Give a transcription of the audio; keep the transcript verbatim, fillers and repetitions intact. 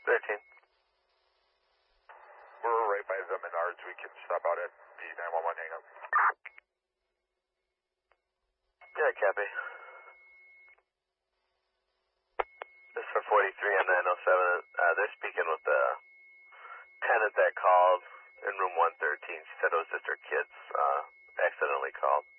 thirteen. We're right by the Menards. We can stop out at the nine one one hangar. Yeah, copy. This is for forty-three and nine oh seven. Uh, they're speaking with the tenant that called in room one thirteen. She said it was just her kids uh, accidentally called.